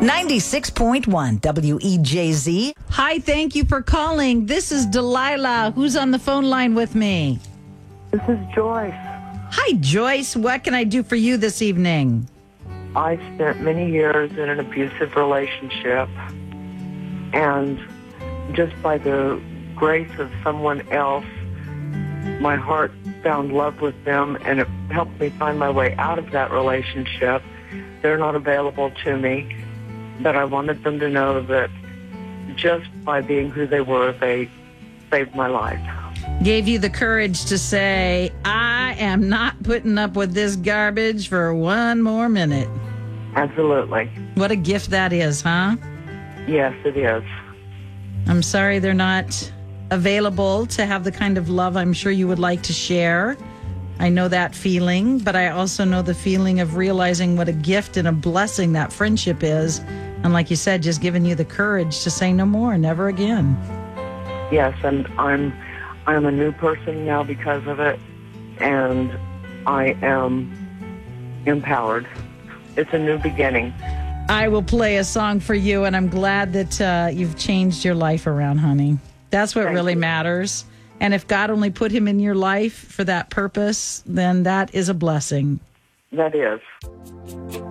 96.1 WEJZ. Hi, thank you for calling. This is Delilah. Who's on the phone line with me? This is Joyce. Hi, Joyce. What can I do for you this evening? I spent many years in an abusive relationship, and just by the grace of someone else, my heart found love with them, and it helped me find my way out of that relationship. They're not available to me, but I wanted them to know that just by being who they were, they saved my life. Gave you the courage to say, I am not putting up with this garbage for one more minute. Absolutely. What a gift that is, huh? Yes, it is. I'm sorry they're not available to have the kind of love I'm sure you would like to share. I know that feeling, but I also know the feeling of realizing what a gift and a blessing that friendship is. And like you said, just giving you the courage to say no more, never again. Yes, and I'm a new person now because of it, and I am empowered. It's a new beginning. I will play a song for you, and I'm glad that you've changed your life around, honey. That's what really matters. And if God only put him in your life for that purpose, then that is a blessing. That is.